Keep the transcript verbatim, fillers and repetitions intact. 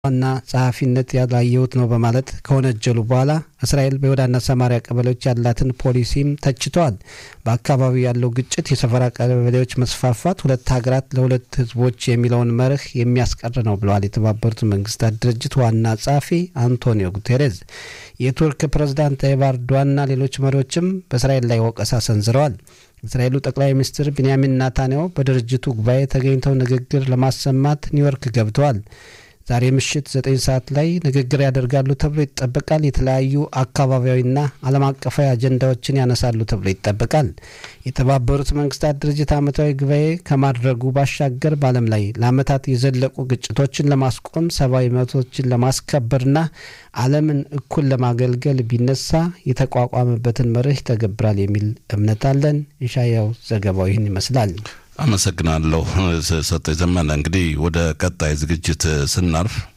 ዋና ጸሐፊነት ያላየሁት ነው በማለት ከወነጀሉ በኋላ እስራኤል በይሁዳና ሰማሪያ ቀበሌዎች ያላትን ፖሊሲም ተችተዋል። በአካባቢው ያለው ግጭት የሰፈራ ቀበሌዎች መስፋፋት ሁለት ሀገራት ለሁለት ህዝቦች የሚለውን መርህ የሚያስቀር ነው ብለዋል የተባበሩት መንግስታት ድርጅት ዋና ጸሐፊ አንቶኒዮ ጉቴሬዝ። የቱርክ ፕሬዝዳንት ታይብ ኤርዶዋንና ሌሎች መሪዎችም በእስራኤል ላይ ወቀሳ ሰንዝረዋል። እስራኤሉ ጠቅላይ ሚኒስትር ቤንያሚን ኔታንያሁ በድርጅቱ ጉባኤ ተገኝተው ንግግር ለማሰማት ኒውዮርክ ገብተዋል። ዛሬ ምሽት ዘጠኝ ሰዓት ላይ ንግግር ያደርጋሉ ተብሎ ይጠበቃል። የተለያዩ አካባቢያዊና ዓለም አቀፋዊ አጀንዳዎችን ያነሳሉ ተብሎ ይጠበቃል። የተባበሩት መንግስታት ድርጅት ዓመታዊ ጉባኤ ከማድረጉ ባሻገር በዓለም ላይ ለዓመታት የዘለቁ ግጭቶችን ለማስቆም ሰብአዊ መብቶችን ለማስከበርና ዓለምን እኩል ለማገልገል ቢነሳ የተቋቋመበትን መርህ ይተገብራል የሚል እምነት አለን። ኢሻያው ዘገባው ይህን ይመስላል። አመሰግናለሁ ሰጠ ዘመነ። እንግዲህ ወደ ቀጣይ ዝግጅት ስናርፍ